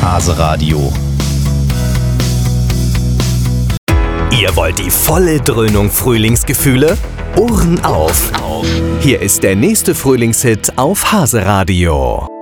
Haseradio. Ihr wollt die volle Dröhnung Frühlingsgefühle? Ohren auf! Hier ist der nächste Frühlingshit auf Haseradio.